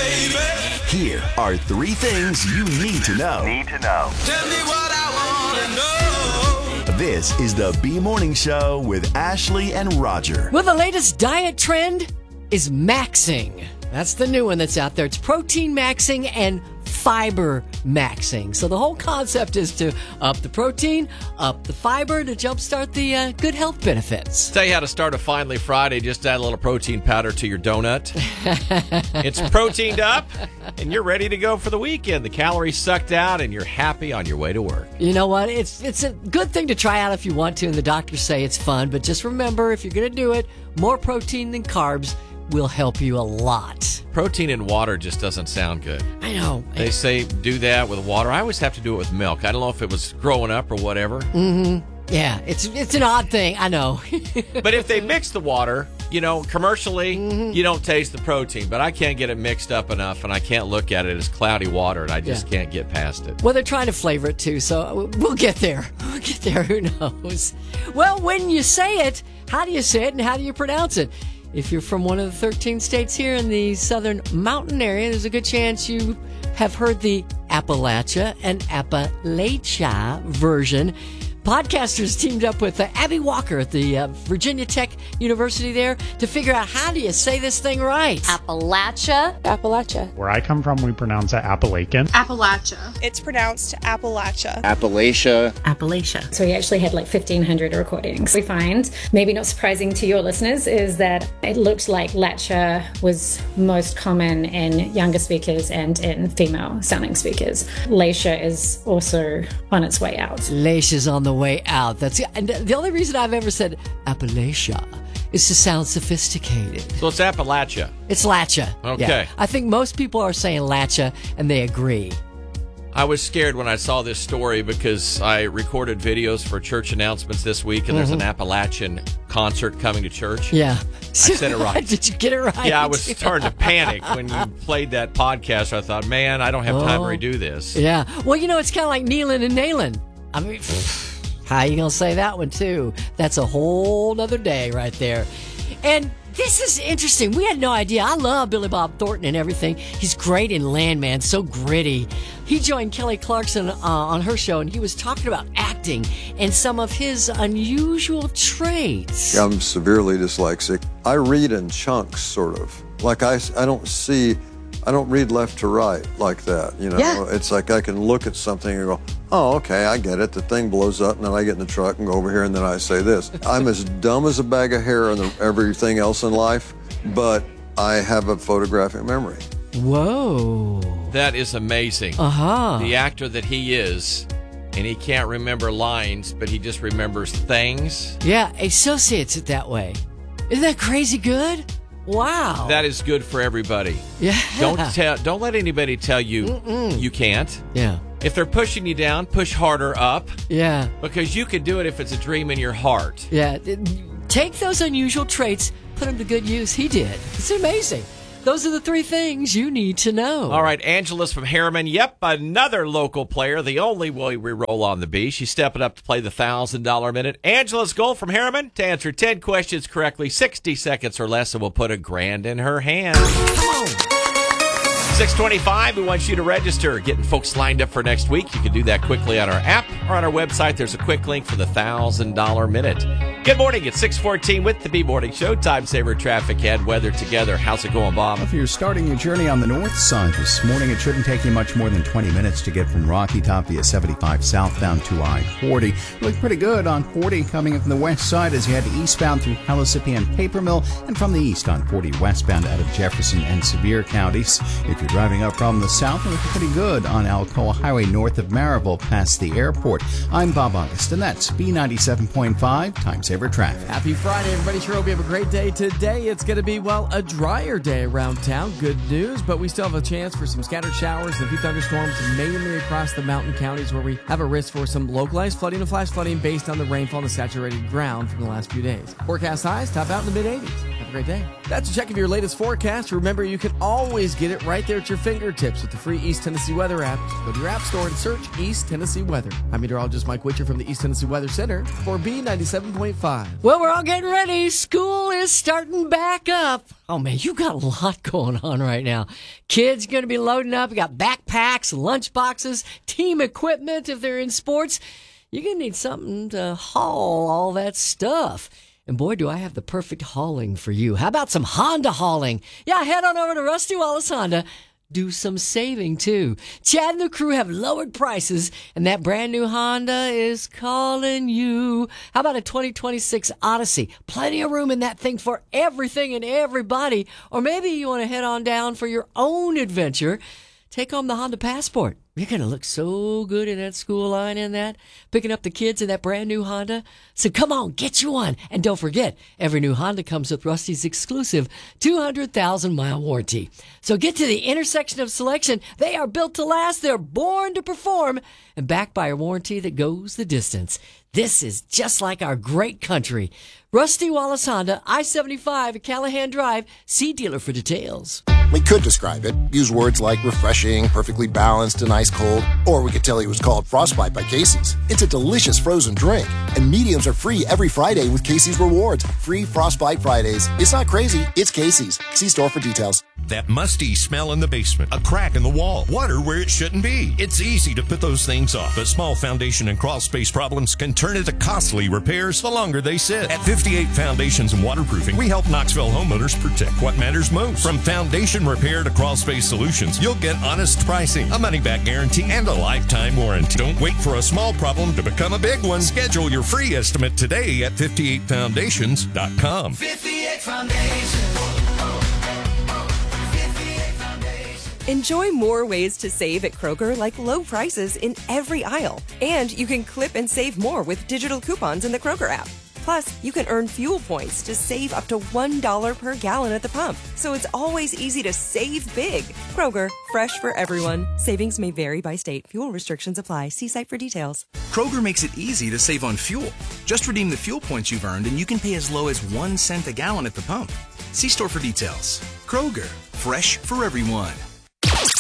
baby. Here are 3 things you need to know. Tell me what I want to know. This is the B Morning Show with Ashley and Roger. Well, the latest diet trend is maxing. That's the new one that's out there. It's protein maxing and fiber maxing. So the whole concept is to up the protein, up the fiber to jumpstart the good health benefits. Tell you how to start a Finally Friday. Just add a little protein powder to your donut. It's proteined up, and you're ready to go for the weekend. The calories sucked out, and you're happy on your way to work. You know what? It's a good thing to try out if you want to, and the doctors say it's fun. But just remember, if you're going to do it, more protein than carbs will help you a lot. Protein in water just doesn't sound good. I know. They say do that with water. I always have to do it with milk. I don't know if it was growing up or whatever. Yeah, it's an odd thing. I know. But if they mix the water, commercially, you don't taste the protein. But I can't get it mixed up enough, and I can't look at it as cloudy water, and I just can't get past it. Well, they're trying to flavor it too, so we'll get there. Who knows? Well, when you say it, how do you say it and how do you pronounce it? If you're from one of the 13 states here in the southern mountain area, there's a good chance you have heard the Appalachia and Appalachia version. Podcasters teamed up with Abby Walker at the Virginia Tech University there to figure out how do you say this thing right. Appalachia. Where I come from, we pronounce it Appalachian. Appalachia. It's pronounced Appalachia. Appalachia. So we actually had like 1,500 recordings. We find, maybe not surprising to your listeners, is that it looked like Lacha was most common in younger speakers and in female sounding speakers. Lacia is also on its way out. Lacia's on the way out. And the only reason I've ever said Appalachia is to sound sophisticated. So it's Appalachia. It's Lacha. Okay. Yeah. I think most people are saying Lacha, and they agree. I was scared when I saw this story because I recorded videos for church announcements this week, and there's an Appalachian concert coming to church. Yeah. I said it right. Did you get it right? Yeah, I was starting to panic when you played that podcast. I thought, man, I don't have time to redo this. Yeah. Well, it's kind of like kneeling and nailing. I mean, how you going to say that one, too? That's a whole nother day right there. And this is interesting. We had no idea. I love Billy Bob Thornton and everything. He's great in Landman, so gritty. He joined Kelly Clarkson on her show, and he was talking about acting and some of his unusual traits. I'm severely dyslexic. I read in chunks, sort of. Like I don't read left to right like that, Yeah. It's like I can look at something and go, oh, okay, I get it. The thing blows up, and then I get in the truck and go over here, and then I say this. I'm as dumb as a bag of hair and everything else in life, but I have a photographic memory. Whoa. That is amazing. The actor that he is, and he can't remember lines, but he just remembers things. Yeah, associates it that way. Isn't that crazy good? Wow. That is good for everybody. Yeah. Don't let anybody tell you you can't. Yeah. If they're pushing you down, push harder up. Yeah. Because you can do it if it's a dream in your heart. Yeah. Take those unusual traits, put them to good use. He did. It's amazing. Those are the 3 things you need to know. All right, Angela's from Harriman. Yep, another local player, the only way we roll on the B. She's stepping up to play the $1,000 minute. Angela's goal from Harriman to answer 10 questions correctly, 60 seconds or less, and we'll put $1,000 in her hand. Come on. 6:25, we want you to register. Getting folks lined up for next week. You can do that quickly on our app or on our website. There's a quick link for the $1,000 minute. Good morning. It's 6:14 with the B-Morning Show. Time saver, traffic, and weather together. How's it going, Bob? If you're starting your journey on the north side this morning, it shouldn't take you much more than 20 minutes to get from Rocky Top via 75 southbound to I-40. You look pretty good on 40 coming from the west side as you head eastbound through Pellissippi and Paper Mill, and from the east on 40 westbound out of Jefferson and Sevier counties. If you're driving up from the south, you're looking pretty good on Alcoa Highway north of Maryville past the airport. I'm Bob August, and that's B97.5 Time Saver Traffic. Happy Friday, everybody. Sure hope you have a great day today. It's going to be, a drier day around town. Good news, but we still have a chance for some scattered showers and a few thunderstorms, mainly across the mountain counties where we have a risk for some localized flooding and flash flooding based on the rainfall and the saturated ground from the last few days. Forecast highs top out in the mid-80s. a great day. That's a check of your latest forecast. Remember, you can always get it right there at your fingertips with the free East Tennessee Weather app. Go to your app store and search East Tennessee Weather. I'm meteorologist Mike Witcher from the East Tennessee Weather Center for B97.5. Well, we're all getting ready. School is starting back up. Oh, man, you got a lot going on right now. Kids going to be loading up. You got backpacks, lunch boxes, team equipment if they're in sports. You're going to need something to haul all that stuff. And boy, do I have the perfect hauling for you. How about some Honda hauling? Yeah, head on over to Rusty Wallace Honda. Do some saving, too. Chad and the crew have lowered prices, and that brand new Honda is calling you. How about a 2026 Odyssey? Plenty of room in that thing for everything and everybody. Or maybe you want to head on down for your own adventure. Take home the Honda Passport. You're going to look so good in that school line in that, picking up the kids in that brand new Honda. So come on, get you one. And don't forget, every new Honda comes with Rusty's exclusive 200,000-mile warranty. So get to the intersection of selection. They are built to last. They're born to perform and backed by a warranty that goes the distance. This is just like our great country. Rusty Wallace Honda, I-75 at Callahan Drive. See dealer for details. We could describe it, use words like refreshing, perfectly balanced, and ice cold, or we could tell you it was called Frostbite by Casey's. It's a delicious frozen drink, and mediums are free every Friday with Casey's Rewards. Free Frostbite Fridays. It's not crazy, it's Casey's. See store for details. That musty smell in the basement, a crack in the wall, water where it shouldn't be. It's easy to put those things off, but small foundation and crawl space problems can turn into costly repairs the longer they sit. At 58 Foundations and Waterproofing, we help Knoxville homeowners protect what matters most. From foundation repair to crawl space solutions, you'll get honest pricing, a money-back guarantee, and a lifetime warranty. Don't wait for a small problem to become a big one. Schedule your free estimate today at 58foundations.com. 58 Foundations. Enjoy more ways to save at Kroger, like low prices in every aisle. And you can clip and save more with digital coupons in the Kroger app. Plus, you can earn fuel points to save up to $1 per gallon at the pump. So it's always easy to save big. Kroger, fresh for everyone. Savings may vary by state. Fuel restrictions apply. See site for details. Kroger makes it easy to save on fuel. Just redeem the fuel points you've earned and you can pay as low as 1 cent a gallon at the pump. See store for details. Kroger, fresh for everyone.